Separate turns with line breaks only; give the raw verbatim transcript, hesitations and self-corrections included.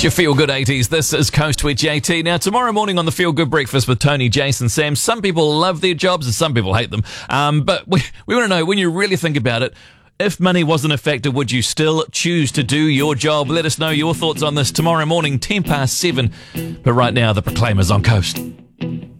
It's your Feel Good eighties. This is Coast with J T. Now, tomorrow morning on the Feel Good Breakfast with Tony, Jason, Sam, some people love their jobs and some people hate them. Um, but we, we want to know, when you really think about it, if money wasn't a factor, would you still choose to do your job? Let us know your thoughts on this tomorrow morning, ten past seven. But right now, the Proclaimers on Coast.